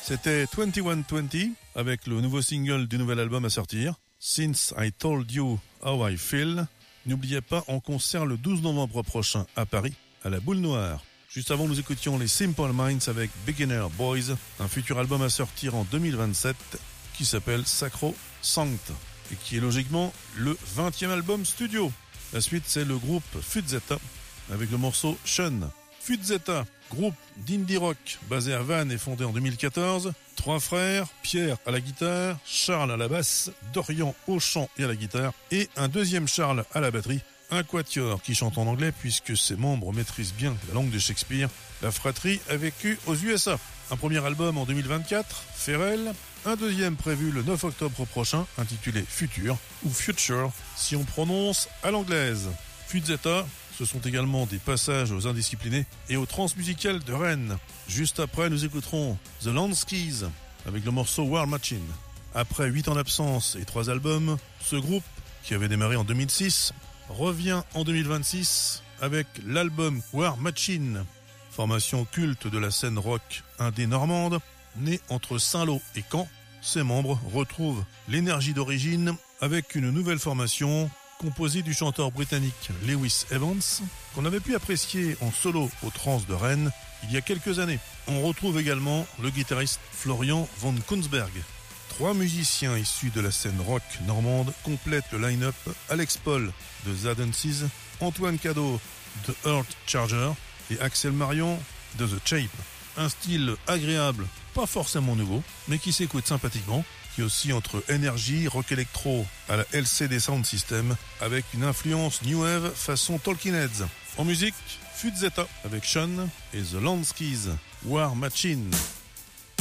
C'était 2120 avec le nouveau single du nouvel album à sortir, Since I Told You How I Feel. N'oubliez pas, en concert le 12 novembre prochain à Paris, à la Boule Noire. Juste avant, nous écoutions les Simple Minds avec Beginner Boys, un futur album à sortir en 2027 qui s'appelle Sacro Sancte et qui est logiquement le 20e album studio. La suite, c'est le groupe Fuzzetta avec le morceau Shun. Fuzzetta, groupe d'indie rock basé à Vannes et fondé en 2014. 3 frères, Pierre à la guitare, Charles à la basse, Dorian au chant et à la guitare, et un deuxième Charles à la batterie. Un quatuor qui chante en anglais puisque ses membres maîtrisent bien la langue de Shakespeare. La fratrie a vécu aux USA. Un premier album en 2024, Feral. Un deuxième prévu le 9 octobre prochain, intitulé Future, ou Future, si on prononce à l'anglaise. Fuzzetta, ce sont également des passages aux Indisciplinés et aux Transmusicales de Rennes. Juste après, nous écouterons The Landskis avec le morceau War Machine. Après 8 ans d'absence et 3 albums, ce groupe, qui avait démarré en 2006, revient en 2026 avec l'album War Machine, formation culte de la scène rock indé normande, née entre Saint-Lô et Caen. Ses membres retrouvent l'énergie d'origine avec une nouvelle formation composé du chanteur britannique Lewis Evans, qu'on avait pu apprécier en solo aux Trans de Rennes il y a quelques années. On retrouve également le guitariste Florian von Kunsberg. 3 musiciens issus de la scène rock normande complètent le line-up: Alex Paul de Zadensies, Antoine Cadeau de Earth Charger et Axel Marion de The Shape. Un style agréable, pas forcément nouveau, mais qui s'écoute sympathiquement, qui oscille entre énergie, rock électro à la LCD Sound System, avec une influence new wave façon Talking Heads. En musique, Fuzzetta avec Sean et The Landskis, War Machine.